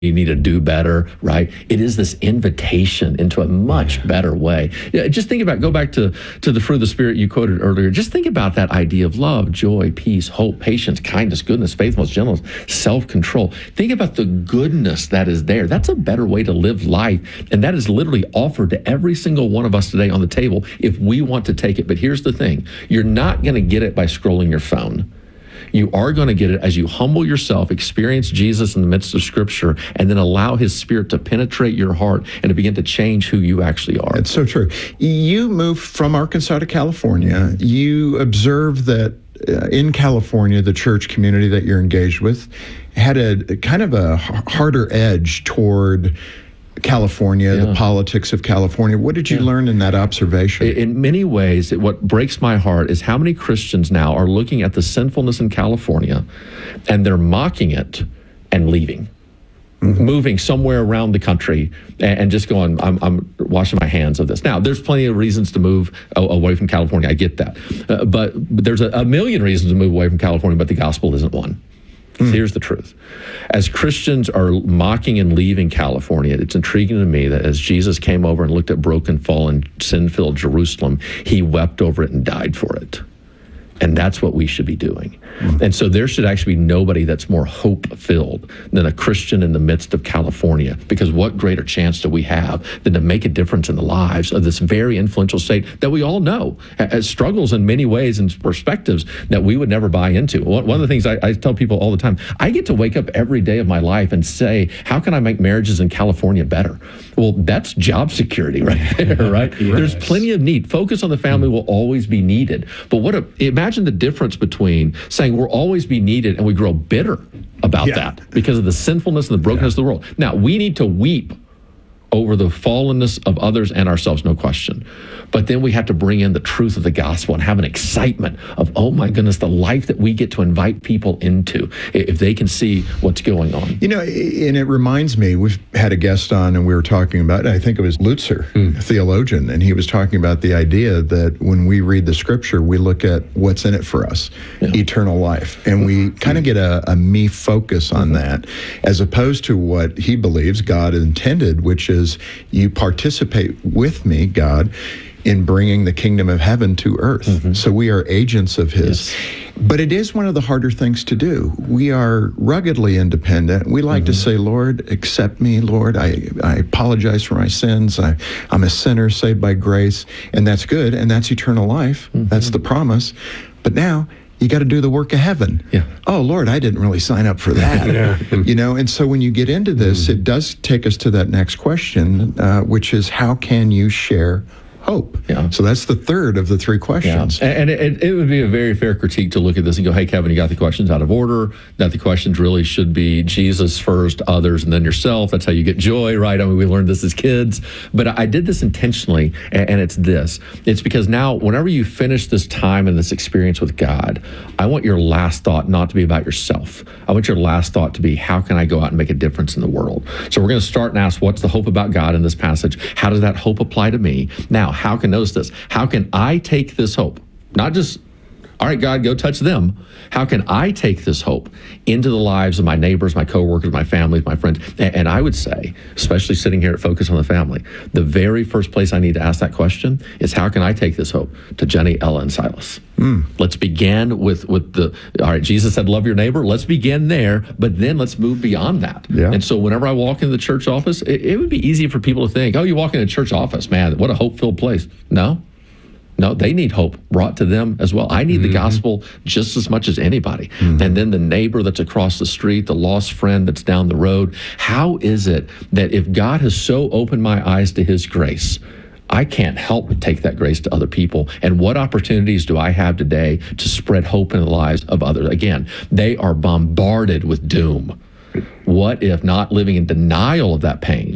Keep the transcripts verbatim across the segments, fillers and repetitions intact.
you need to do better, right? It is this invitation into a much better way. Yeah, just think about, go back to, to the fruit of the Spirit you quoted earlier. Just think about that idea of love, joy, peace, hope, patience, kindness, goodness, faithfulness, gentleness, self-control. Think about the goodness that is there. That's a better way to live life. And that is literally offered to every single one of us today on the table if we want to take it. But here's the thing. You're not going to get it by scrolling your phone. You are going to get it as you humble yourself, experience Jesus in the midst of Scripture, and then allow His Spirit to penetrate your heart and to begin to change who you actually are. It's so true. You moved from Arkansas to California. You observed that uh, in California, the church community that you're engaged with had a kind of a harder edge toward California, yeah. the politics of California. What did you yeah. learn in that observation? In many ways, what breaks my heart is how many Christians now are looking at the sinfulness in California and they're mocking it and leaving, mm-hmm. moving somewhere around the country and just going, I'm, I'm washing my hands of this. Now, there's plenty of reasons to move away from California. I get that. Uh, but, but there's a, a million reasons to move away from California, but the gospel isn't one. So here's the truth. As Christians are mocking and leaving California, it's intriguing to me that as Jesus came over and looked at broken, fallen, sin-filled Jerusalem, He wept over it and died for it. And that's what we should be doing. Mm-hmm. And so there should actually be nobody that's more hope-filled than a Christian in the midst of California, because what greater chance do we have than to make a difference in the lives of this very influential state that we all know has struggles in many ways and perspectives that we would never buy into. One of the things I, I tell people all the time, I get to wake up every day of my life and say, how can I make marriages in California better? Well, that's job security right there, right? Yes. There's plenty of need. Focus on the family will always be needed. But what a, imagine the difference between saying we'll always be needed and we grow bitter about yeah. that because of the sinfulness and the brokenness yeah. of the world. Now, we need to weep over the fallenness of others and ourselves, no question. But then we have to bring in the truth of the gospel and have an excitement of, oh my goodness, the life that we get to invite people into if they can see what's going on. You know, and it reminds me, we've had a guest on and we were talking about, I think it was Lutzer, mm. a theologian, and he was talking about the idea that when we read the Scripture, we look at what's in it for us, yeah. eternal life. And we kind of get a, a me focus on mm-hmm. that, as opposed to what he believes God intended, which is you participate with me, God, in bringing the kingdom of heaven to earth. Mm-hmm. So we are agents of His. Yes. But it is one of the harder things to do. We are ruggedly independent. We like mm-hmm. to say, Lord, accept me, Lord. I, I apologize for my sins. I, I'm a sinner saved by grace. And that's good. And that's eternal life. Mm-hmm. That's the promise. But now, you got to do the work of heaven. Yeah. Oh, Lord, I didn't really sign up for that. yeah. You know, and so when you get into this, mm. it does take us to that next question, uh, which is how can you share hope? Yeah. So that's the third of the three questions. Yeah. And it, it would be a very fair critique to look at this and go, hey, Kevin, you got the questions out of order. That the questions really should be Jesus first, others, and then yourself. That's how you get joy, right? I mean, we learned this as kids. But I did this intentionally, and, and it's this. It's because now, whenever you finish this time and this experience with God, I want your last thought not to be about yourself. I want your last thought to be, how can I go out and make a difference in the world? So we're going to start and ask, what's the hope about God in this passage? How does that hope apply to me? Now, how can, notice this, how can I take this hope? Not just, all right, God, go touch them. How can I take this hope into the lives of my neighbors, my coworkers, my family, my friends? And, and I would say, especially sitting here at Focus on the Family, the very first place I need to ask that question is, how can I take this hope to Jenny, Ella, and Silas? Mm. Let's begin with, with the, all right, Jesus said, love your neighbor. Let's begin there, but then let's move beyond that. Yeah. And so whenever I walk into the church office, it, it would be easy for people to think, oh, you walk into a church office, man, what a hope-filled place. No. No, they need hope brought to them as well. I need mm-hmm. the gospel just as much as anybody. Mm-hmm. And then the neighbor that's across the street, the lost friend that's down the road. How is it that if God has so opened my eyes to His grace, I can't help but take that grace to other people? And what opportunities do I have today to spread hope in the lives of others? Again, they are bombarded with doom. What if, not living in denial of that pain,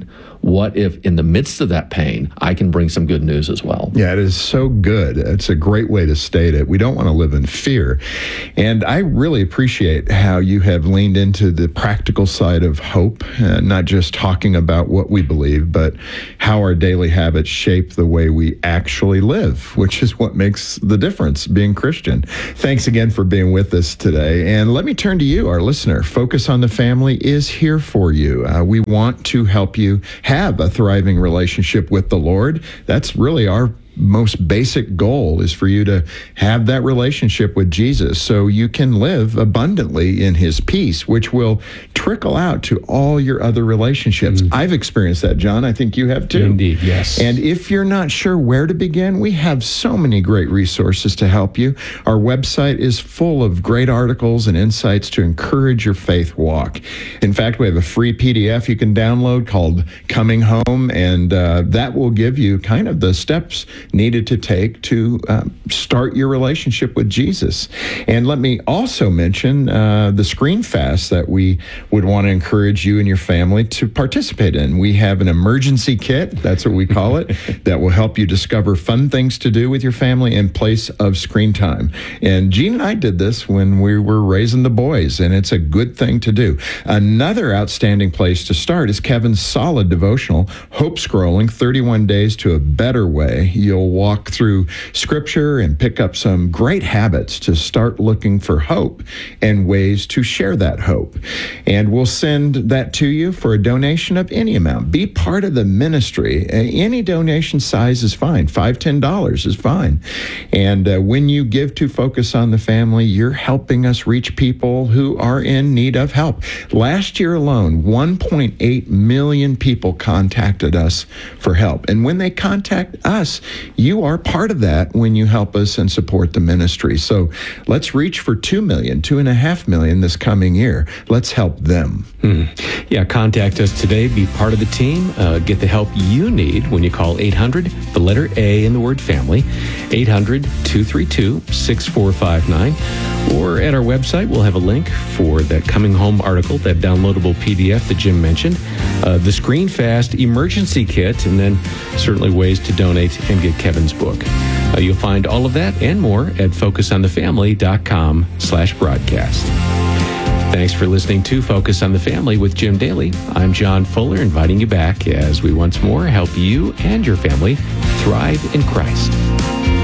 what if in the midst of that pain, I can bring some good news as well? Yeah, it is so good. It's a great way to state it. We don't want to live in fear. And I really appreciate how you have leaned into the practical side of hope, uh, not just talking about what we believe, but how our daily habits shape the way we actually live, which is what makes the difference being Christian. Thanks again for being with us today. And let me turn to you, our listener. Focus on the Family is here for you. Uh, we want to help you have a thriving relationship with the Lord. That's really our most basic goal, is for you to have that relationship with Jesus so you can live abundantly in his peace, which will trickle out to all your other relationships. Mm. I've experienced that, John. I think you have too. Indeed, yes. And if you're not sure where to begin, we have so many great resources to help you. Our website is full of great articles and insights to encourage your faith walk. In fact, we have a free P D F you can download called Coming Home, and uh, that will give you kind of the steps needed to take to uh, start your relationship with Jesus. And let me also mention uh, the Screen Fast that we would want to encourage you and your family to participate in. We have an emergency kit, that's what we call it, that will help you discover fun things to do with your family in place of screen time. And Jean and I did this when we were raising the boys, and it's a good thing to do. Another outstanding place to start is Kevin's solid devotional, Hope Scrolling, thirty-one Days to a Better Way. You'll walk through Scripture and pick up some great habits to start looking for hope and ways to share that hope. And we'll send that to you for a donation of any amount. Be part of the ministry. Any donation size is fine. Five dollars, ten dollars is fine. And uh, when you give to Focus on the Family, you're helping us reach people who are in need of help. Last year alone, one point eight million people contacted us for help. And when they contact us, you are part of that when you help us and support the ministry. So let's reach for two million, two and a half million this coming year. Let's help them. Hmm. Yeah, contact us today. Be part of the team. Uh, get the help you need when you call eight hundred, the letter A in the word family, eight hundred, two three two, six four five nine. Or at our website, we'll have a link for that Coming Home article, that downloadable P D F that Jim mentioned, uh, the Screen Fast emergency kit, and then certainly ways to donate and get Kevin's book. Uh, you'll find all of that and more at focusonthefamily.com slash broadcast. Thanks for listening to Focus on the Family with Jim Daly. I'm John Fuller, inviting you back as we once more help you and your family thrive in Christ.